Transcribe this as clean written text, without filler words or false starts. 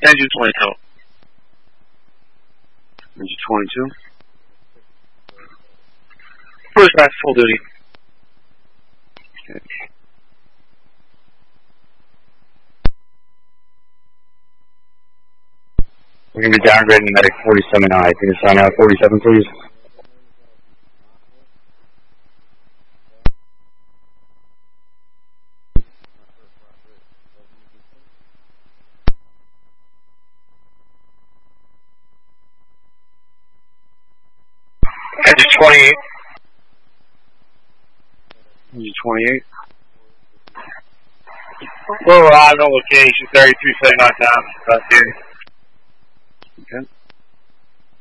Engine 22. Engine 22. First class, full duty. Okay. We're going to be downgrading medic 47I. Can you sign out 47, please? Engine 28. Engine 28. We're on location, 33 setting on down. Okay.